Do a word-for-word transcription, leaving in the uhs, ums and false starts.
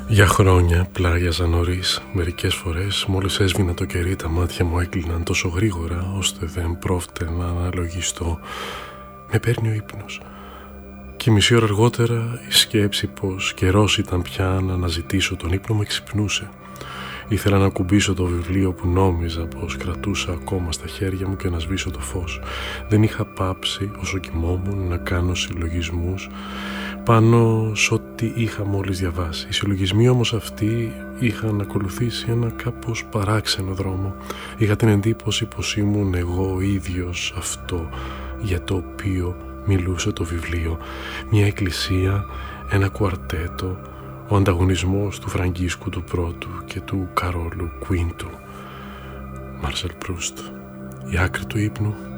Για χρόνια πλάγιαζα νωρίς. Μερικές φορές μόλις έσβηνα το κερί τα μάτια μου έκλειναν τόσο γρήγορα ώστε δεν πρόφτε να αναλογιστώ. Με παίρνει ο ύπνος. Και μισή ώρα αργότερα η σκέψη πως καιρός ήταν πια να αναζητήσω τον ύπνο με ξυπνούσε. Ήθελα να κουμπίσω το βιβλίο που νόμιζα πως κρατούσα ακόμα στα χέρια μου και να σβήσω το φως. Δεν είχα πάψει όσο κοιμόμουν να κάνω συλλογισμούς πάνω σ' ό,τι είχα μόλις διαβάσει. Οι συλλογισμοί όμως αυτοί είχαν ακολουθήσει ένα κάπως παράξενο δρόμο. Είχα την εντύπωση πως ήμουν εγώ ο ίδιος αυτό για το οποίο μιλούσε το βιβλίο. Μια εκκλησία, ένα κουαρτέτο, ο ανταγωνισμός του Φραγκίσκου του Πρώτου και του Καρόλου Κουίντου. Μάρσελ Προύστ. Η άκρη του ύπνου